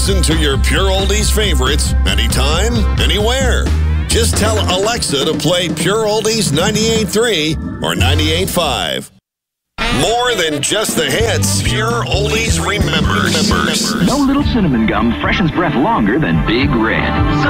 Listen to your Pure Oldies favorites anytime, anywhere. Just tell Alexa to play Pure Oldies 98.3 or 98.5. More than just the hits, Pure Oldies remembers. No little cinnamon gum freshens breath longer than Big Red. So